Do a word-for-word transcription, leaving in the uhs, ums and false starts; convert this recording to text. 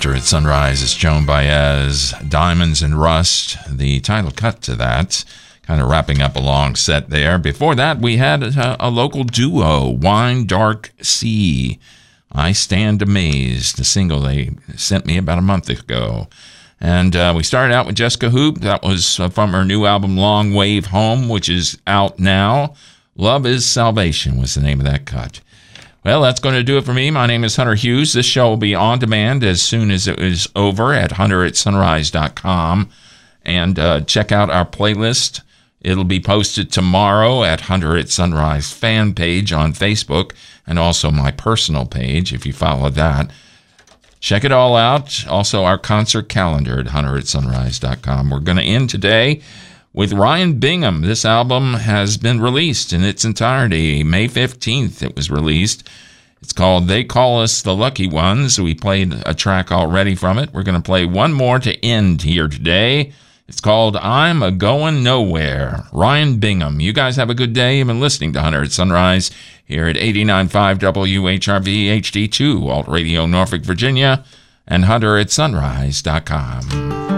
Hunter at Sunrise is Joan Baez, Diamonds and Rust, the title cut to that, kind of wrapping up a long set there. Before that, we had a, a local duo, Wine Dark Sea, I Stand Amazed, a single they sent me about a month ago. And uh, we started out with Jessica Hoop. That was uh, from her new album, Long Wave Home, which is out now. Love is Salvation was the name of that cut. Well, that's going to do it for me. My name is Hunter Hughes. This show will be on demand as soon as it is over at hunter at sunrise dot com. And uh, check out our playlist. It'll be posted tomorrow at Hunter at Sunrise fan page on Facebook and also my personal page if you follow that. Check it all out. Also, our concert calendar at hunter at sunrise dot com. We're going to end today with Ryan Bingham. This album has been released in its entirety. May fifteenth it was released. It's called They Call Us the Lucky Ones. We played a track already from it. We're going to play one more to end here today. It's called I'm a Goin' Nowhere. Ryan Bingham. You guys have a good day. You've been listening to Hunter at Sunrise here at eighty-nine point five W H R V H D two, Alt Radio, Norfolk, Virginia, and hunter at sunrise dot com.